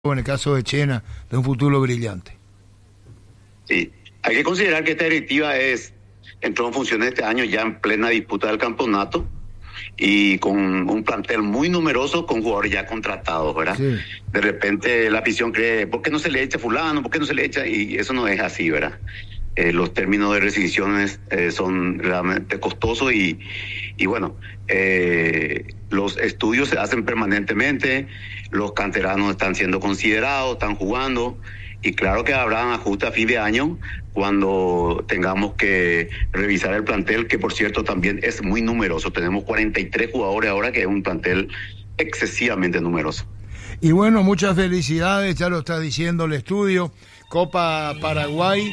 en el caso de Chena, de un futuro brillante. Sí, hay que considerar que esta directiva entró en funciones este año ya en plena disputa del campeonato y con un plantel muy numeroso con jugadores ya contratados, ¿verdad? Sí. De repente la afición cree, ¿por qué no se le echa fulano? ¿Por qué no se le echa? Y eso no es así, ¿verdad? Los términos de rescisiones son realmente costosos y bueno, los estudios se hacen permanentemente, los canteranos están siendo considerados, están jugando, y claro que habrá ajustes a fin de año cuando tengamos que revisar el plantel, que por cierto también es muy numeroso. Tenemos 43 jugadores ahora, que es un plantel excesivamente numeroso. Y bueno, muchas felicidades, ya lo está diciendo el estudio. Copa Paraguay,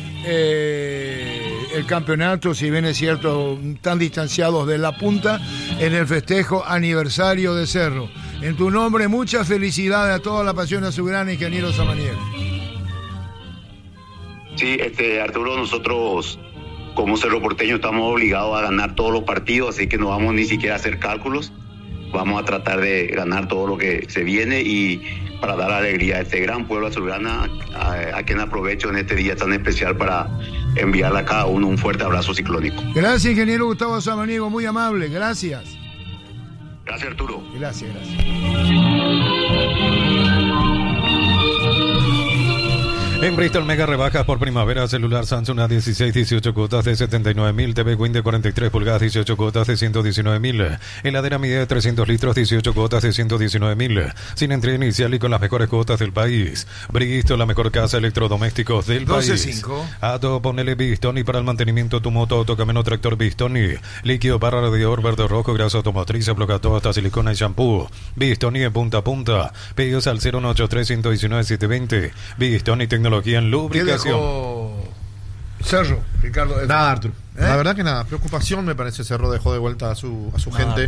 el campeonato, si bien es cierto, tan distanciados de la punta, en el festejo aniversario de Cerro. En tu nombre, muchas felicidades a toda la pasión a su gran ingeniero Samaniego. Sí, Arturo, nosotros como Cerro Porteño estamos obligados a ganar todos los partidos, así que no vamos ni siquiera a hacer cálculos. Vamos a tratar de ganar todo lo que se viene y para dar alegría a este gran pueblo azulgrana, a quien aprovecho en este día tan especial para enviarle a cada uno un fuerte abrazo ciclónico. Gracias, ingeniero Gustavo Samaniego, muy amable, gracias. Gracias, Arturo. Gracias. En Bristol, mega rebajas por primavera. Celular Samsung A16, 18 cuotas de 79.000. TV Win de 43 pulgadas, 18 cuotas de 119.000. Heladera Midea de 300 litros, 18 cuotas de 119.000. Sin entrega inicial y con las mejores cuotas del país. Bristol, la mejor casa de electrodomésticos del 12.5. país. Ato, ponele Bistoni para el mantenimiento de tu moto, autocamino, tractor Bistoni. Líquido para radiador verde rojo, grasa automotriz, bloqueador hasta silicona y shampoo. Bistoni en punta a punta. Pedidos al 093-119-720. Bistoni Tecnología en lubricación. Cerro, Ricardo. Nada, Arturo. La verdad que nada. Preocupación, me parece. Cerro dejó de vuelta a su gente.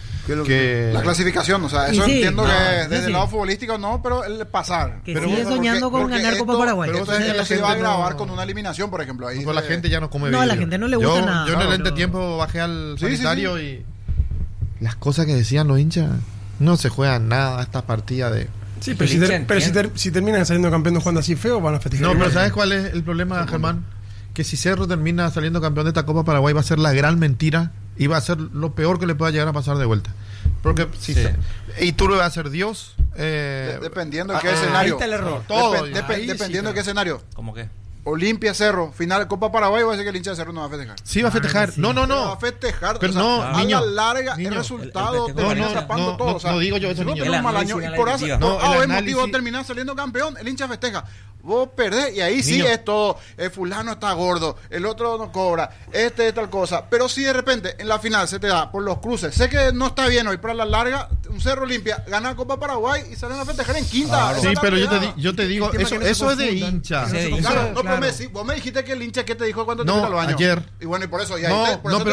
La clasificación, o sea, eso sí, entiendo que desde el lado futbolístico no, pero el pasar. Que sigue soñando con ganar Copa Paraguay. Pero esto se va a grabar con una eliminación, por ejemplo. Ahí la gente ya no come bien. No, a la gente no le gusta nada. Yo en el entretiempo bajé al sanitario y las cosas que decían los hinchas, no se juegan nada esta partida de... Sí, pero si terminan saliendo campeón jugando así feo, van a festejar. No, pero ¿sabes cuál es el problema, Germán? Que si Cerro termina saliendo campeón de esta Copa Paraguay va a ser la gran mentira y va a ser lo peor que le pueda llegar a pasar de vuelta. Porque si y tú lo vas a ser Dios. Dependiendo de qué escenario. Ahí está el error. Dependiendo de qué escenario. ¿Cómo qué? Olimpia Cerro, final Copa Paraguay, va a decir que el hincha de Cerro no va a festejar. Sí, va a festejar. Sí. No. Va a festejar. Pero a la larga, el resultado te va atrapando todo. No digo yo eso, niño. No, un mal año. Y por eso, el motivo de terminar saliendo campeón, el hincha festeja. Vos perdés, y ahí sí es todo. El fulano está gordo, el otro no cobra, es tal cosa. Pero si de repente en la final se te da por los cruces, sé que no está bien hoy, pero a la larga, un Cerro Olimpia gana Copa Paraguay y salen a festejar en quinta. Sí, pero yo te digo, eso es de hincha. Claro, no, pero vos me dijiste que el hincha, ¿qué te dijo cuando te fuiste al baño? Ayer. Y bueno, y por eso, pero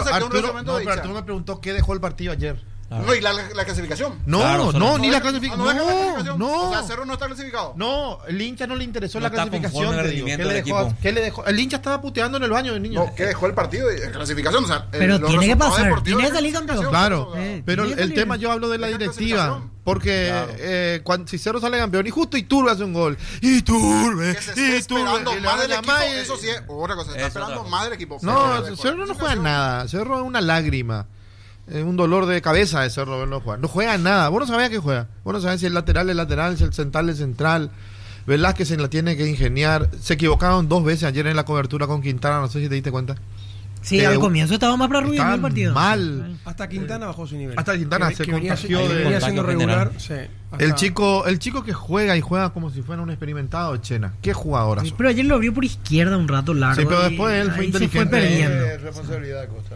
Arturo me preguntó qué dejó el partido ayer. No, y la clasificación. Ni la clasificación. No. O sea, Cerro no está clasificado. No, el hincha no le interesó la clasificación. ¿Qué le dejó? El hincha estaba puteando en el baño del niño. No, ¿qué dejó el partido de clasificación? O sea, pero tiene que pasar, tiene que salir campeón. Claro, pero el tema yo hablo de la directiva. Porque si Cerro sale campeón y justo Iturbe hace un gol. Iturbe. Que se está esperando más del equipo. Eso sí es otra cosa. Se está esperando más del equipo. No, Cerro no juega nada. Cerro es una lágrima. Un dolor de cabeza de Cerro verlo jugar. No juega nada. Vos no sabés qué juega. Vos no sabés si el lateral es lateral, si el central es central. Velázquez se la tiene que ingeniar. Se equivocaron 2 veces ayer en la cobertura con Quintana. No sé si te diste cuenta. Sí, al comienzo estaba más para Rubio en el partido. Mal. Hasta Quintana bajó su nivel. Hasta Quintana se contagió venía siendo regular. Sí, el chico que juega y juega como si fuera un experimentado, Chena. ¿Qué jugador? Sí, pero ayer lo abrió por izquierda un rato largo. Sí, pero después él fue inteligente. Se fue perdiendo. Responsabilidad de Costa.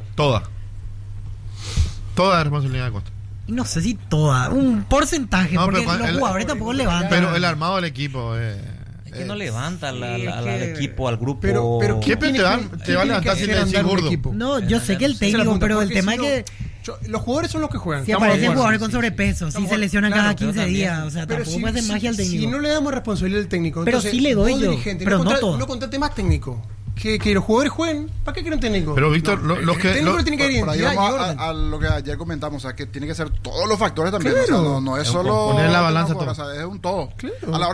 Toda la responsabilidad de Costa. Y no sé si toda, un porcentaje, porque los jugadores tampoco levantan. Pero el armado del equipo es que no levanta al equipo, al grupo. Pero ¿qué te va a levantar si le decís gordo? No, yo sé que el técnico, pero el tema es que los jugadores son los que juegan. Si aparecen jugadores con sobrepeso, si se lesionan cada 15 días, o sea, tampoco hacen magia al técnico. Si no le damos responsabilidad al técnico, pero sí le doy yo, pero no todo. No contrate más técnico. que los jugadores jueguen. ¿Para qué quieren un técnico? Pero Víctor, el técnico tiene que ir a lo que ayer comentamos, o sea, que tiene que ser todos los factores también. Claro. O sea, no es solo poner la balanza es un todo. Claro. A la hora